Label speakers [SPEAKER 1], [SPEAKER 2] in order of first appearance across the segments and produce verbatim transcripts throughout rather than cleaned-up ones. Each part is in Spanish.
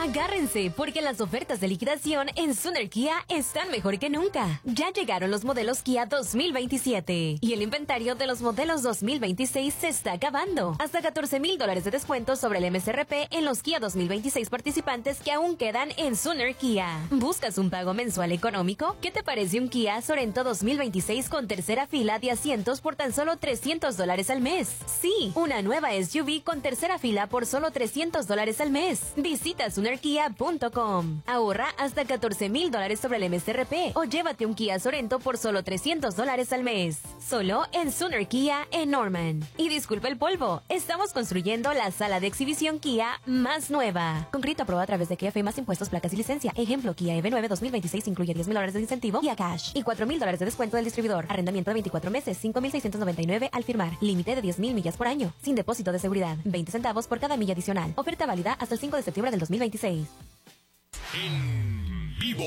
[SPEAKER 1] Agárrense, porque las ofertas de liquidación en Sooner Kia están mejor que nunca. Ya llegaron los modelos Kia dos mil veintisiete y el inventario de los modelos dos mil veintiséis se está acabando. Hasta catorce mil dólares de descuento sobre el M S R P en los Kia dos mil veintiséis participantes que aún quedan en Sooner Kia. ¿Buscas un pago mensual económico? ¿Qué te parece un Kia Sorento dos mil veintiséis con tercera fila de asientos por tan solo trescientos dólares al mes? Sí, una nueva S U V con tercera fila por solo trescientos dólares al mes. Visita Sooner Kia punto com. Ahorra hasta catorce mil dólares sobre el M S R P o llévate un Kia Sorento por solo trescientos dólares al mes. Solo en Sooner Kia en Norman. Y disculpa el polvo, estamos construyendo la sala de exhibición Kia más nueva. Con crédito aprobado a través de K F I más impuestos, placas y licencia. Ejemplo, Kia E V nueve dos mil veintiséis incluye diez mil dólares de incentivo y a cash y cuatro mil dólares de descuento del distribuidor. Arrendamiento de veinticuatro meses, cinco mil seiscientos noventa y nueve al firmar. Límite de diez mil millas por año. Sin depósito de seguridad. veinte centavos por cada milla adicional. Oferta válida hasta el cinco de septiembre del dos mil veintiséis.
[SPEAKER 2] En vivo.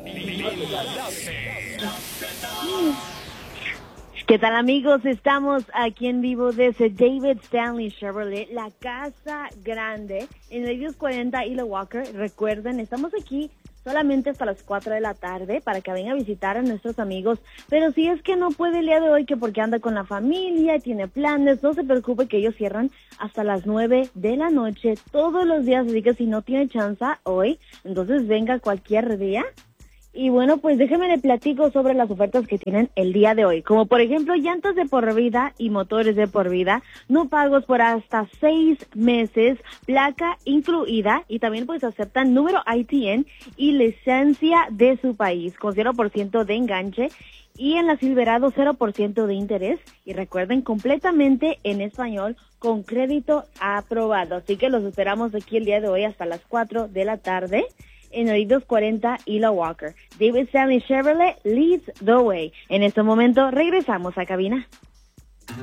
[SPEAKER 3] ¿Qué tal, amigos? Estamos aquí en vivo desde David Stanley Chevrolet, la casa grande, en el diez cuarenta Elo Walker. Recuerden, estamos aquí solamente hasta las cuatro de la tarde para que vengan a visitar a nuestros amigos. Pero si es que no puede el día de hoy, que porque anda con la familia, tiene planes, no se preocupe, que ellos cierran hasta las nueve de la noche todos los días. Así que si no tiene chance hoy, entonces venga cualquier día. Y bueno, pues déjeme le platico sobre las ofertas que tienen el día de hoy. Como por ejemplo, llantas de por vida y motores de por vida, no pagos por hasta seis meses, placa incluida, y también pues aceptan número I T N y licencia de su país con cero por ciento de enganche. Y en la Silverado cero por ciento de interés. Y recuerden, completamente en español con crédito aprobado. Así que los esperamos aquí el día de hoy hasta las cuatro de la tarde. En el diez cuarenta Elo Walker. David Stanley Chevrolet leads the way. En este momento regresamos a cabina.